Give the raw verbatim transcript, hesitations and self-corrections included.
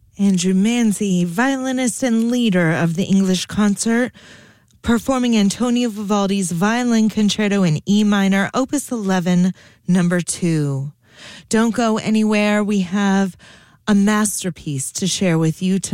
Andrew Manzi, violinist and leader of the English Concert, performing Antonio Vivaldi's Violin Concerto in E minor, Opus eleven, number two. Don't go anywhere. We have a masterpiece to share with you tonight.